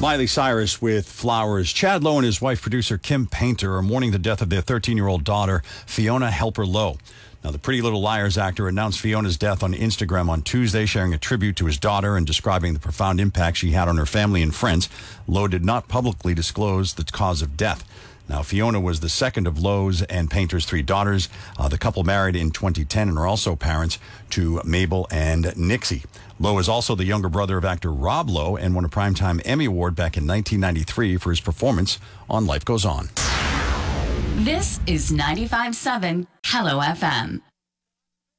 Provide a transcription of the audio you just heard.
Miley Cyrus with Flowers. Chad Lowe and his wife, producer Kim Painter, are mourning the death of their 13-year-old daughter, Fiona Helper Lowe. Now, the Pretty Little Liars actor announced Fiona's death on Instagram on Tuesday, sharing a tribute to his daughter and describing the profound impact she had on her family and friends. Lowe did not publicly disclose the cause of death. Now, Fiona was the second of Lowe's and Painter's three daughters. The couple married in 2010 and are also parents to Mabel and Nixie. Lowe is also the younger brother of actor Rob Lowe and won a Primetime Emmy Award back in 1993 for his performance on Life Goes On. This is 95.7 Hello FM.